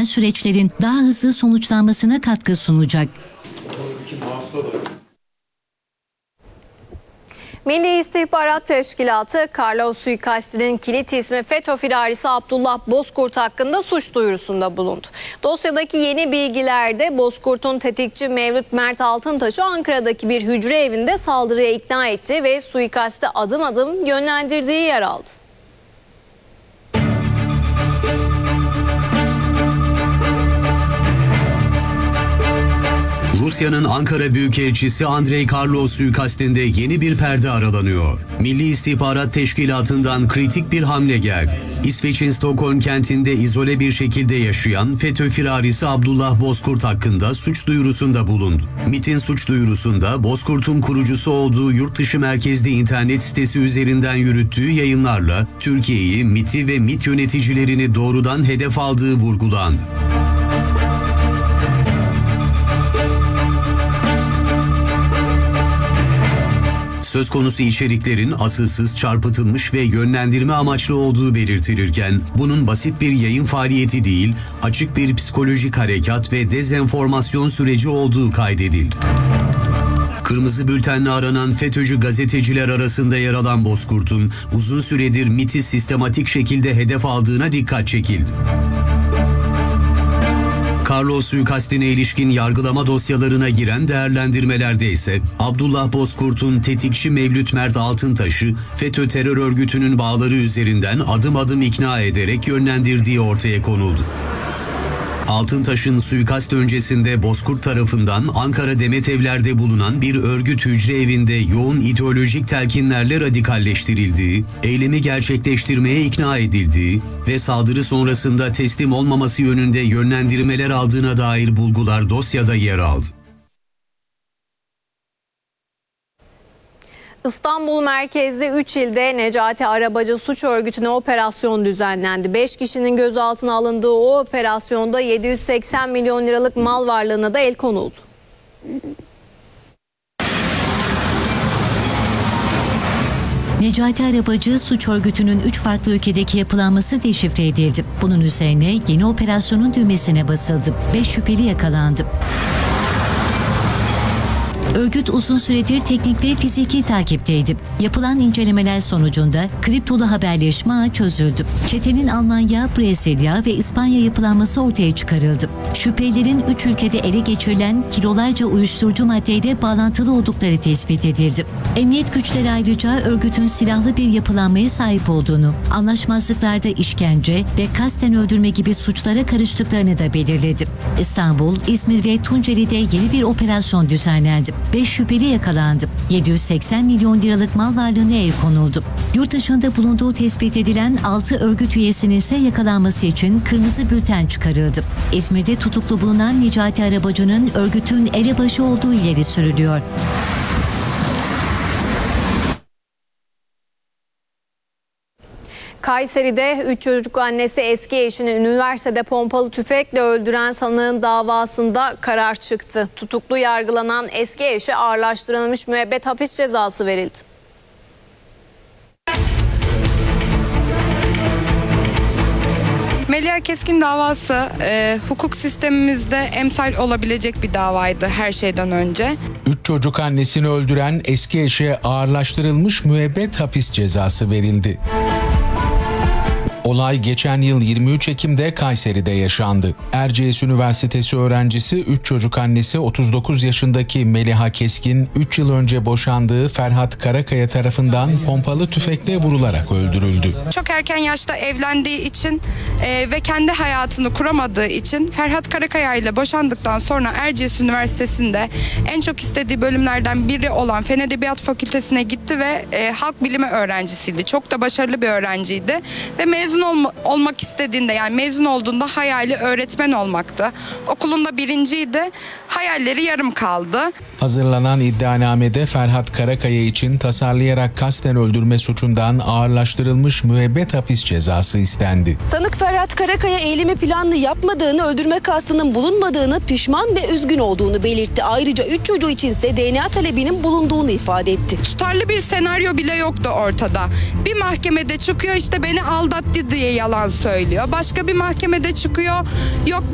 süreçlerin daha hızlı sonuçlanmasına katkı sunacak. Milli İstihbarat Teşkilatı, Carlos suikastinin kilit ismi FETÖ firarisi Abdullah Bozkurt hakkında suç duyurusunda bulundu. Dosyadaki yeni bilgilerde Bozkurt'un tetikçi Mevlüt Mert Altıntaş'ı Ankara'daki bir hücre evinde saldırıya ikna etti ve suikaste adım adım yönlendirdiği yer aldı. Rusya'nın Ankara Büyükelçisi Andrei Karlov suikastinde yeni bir perde aralanıyor. Milli İstihbarat Teşkilatı'ndan kritik bir hamle geldi. İsveç'in Stockholm kentinde izole bir şekilde yaşayan FETÖ firarisi Abdullah Bozkurt hakkında suç duyurusunda bulundu. MİT'in suç duyurusunda Bozkurt'un kurucusu olduğu yurt dışı merkezli internet sitesi üzerinden yürüttüğü yayınlarla Türkiye'yi, MİT'i ve MİT yöneticilerini doğrudan hedef aldığı vurgulandı. Söz konusu içeriklerin asılsız, çarpıtılmış ve yönlendirme amaçlı olduğu belirtilirken, bunun basit bir yayın faaliyeti değil, açık bir psikolojik harekat ve dezenformasyon süreci olduğu kaydedildi. Kırmızı bültenle aranan FETÖ'cü gazeteciler arasında yer alan Bozkurt'un uzun süredir MİT'i sistematik şekilde hedef aldığına dikkat çekildi. Carlos suikastine ilişkin yargılama dosyalarına giren değerlendirmelerde ise Abdullah Bozkurt'un tetikçi Mevlüt Mert Altıntaş'ı FETÖ terör örgütünün bağları üzerinden adım adım ikna ederek yönlendirdiği ortaya konuldu. Altıntaş'ın suikast öncesinde Bozkurt tarafından Ankara Demetevler'de bulunan bir örgüt hücre evinde yoğun ideolojik telkinlerle radikalleştirildiği, eylemi gerçekleştirmeye ikna edildiği ve saldırı sonrasında teslim olmaması yönünde yönlendirmeler aldığına dair bulgular dosyada yer aldı. İstanbul merkezli 3 ilde Necati Arabacı suç örgütüne operasyon düzenlendi. 5 kişinin gözaltına alındığı o operasyonda 780 milyon liralık mal varlığına da el konuldu. Necati Arabacı suç örgütünün 3 farklı ülkedeki yapılanması deşifre edildi. Bunun üzerine yeni operasyonun düğmesine basıldı. 5 şüpheli yakalandı. Örgüt uzun süredir teknik ve fiziki takipteydi. Yapılan incelemeler sonucunda kriptolu haberleşme ağı çözüldü. Çetenin Almanya, Brezilya ve İspanya yapılanması ortaya çıkarıldı. Şüphelilerin 3 ülkede ele geçirilen kilolarca uyuşturucu maddeyle bağlantılı oldukları tespit edildi. Emniyet güçleri ayrıca örgütün silahlı bir yapılanmaya sahip olduğunu, anlaşmazlıklarda işkence ve kasten öldürme gibi suçlara karıştıklarını da belirledi. İstanbul, İzmir ve Tunceli'de yeni bir operasyon düzenlendi. 5 şüpheli yakalandı. 780 milyon liralık mal varlığına el konuldu. Yurt dışında bulunduğu tespit edilen 6 örgüt üyesinin ise yakalanması için kırmızı bülten çıkarıldı. İzmir'de tutuklu bulunan Necati Arabacı'nın örgütün elebaşı olduğu ileri sürülüyor. Kayseri'de 3 çocuk annesi eski eşini üniversitede pompalı tüfekle öldüren sanığın davasında karar çıktı. Tutuklu yargılanan eski eşe ağırlaştırılmış müebbet hapis cezası verildi. Melia Keskin davası hukuk sistemimizde emsal olabilecek bir davaydı her şeyden önce. 3 çocuk annesini öldüren eski eşe ağırlaştırılmış müebbet hapis cezası verildi. Olay geçen yıl 23 Ekim'de Kayseri'de yaşandı. Erciyes Üniversitesi öğrencisi 3 çocuk annesi 39 yaşındaki Meliha Keskin 3 yıl önce boşandığı Ferhat Karakaya tarafından pompalı tüfekle vurularak öldürüldü. Çok erken yaşta evlendiği için ve kendi hayatını kuramadığı için Ferhat Karakaya ile boşandıktan sonra Erciyes Üniversitesi'nde en çok istediği bölümlerden biri olan Fen Edebiyat Fakültesine gitti ve halk bilimi öğrencisiydi. Çok da başarılı bir öğrenciydi ve mezun olmak istediğinde, yani mezun olduğunda hayali öğretmen olmaktı. Okulunda birinciydi. Hayalleri yarım kaldı. Hazırlanan iddianamede Ferhat Karakaya için tasarlayarak kasten öldürme suçundan ağırlaştırılmış müebbet hapis cezası istendi. Sanık Ferhat Karakaya eylemi planlı yapmadığını, öldürme kastının bulunmadığını, pişman ve üzgün olduğunu belirtti. Ayrıca 3 çocuğu içinse DNA talebinin bulunduğunu ifade etti. Tutarlı bir senaryo bile yoktu ortada. Bir mahkemede çıkıyor, işte beni aldattı diye yalan söylüyor. Başka bir mahkemede çıkıyor, yok